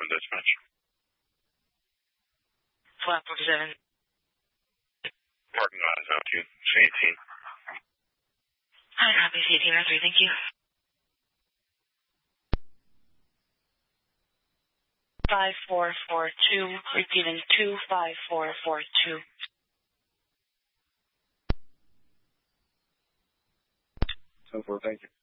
dispatch. Flat 47. Parking lot is out to you. C18. Hi, copy C1803, thank you. 5442, repeating 25442. So forth, thank you.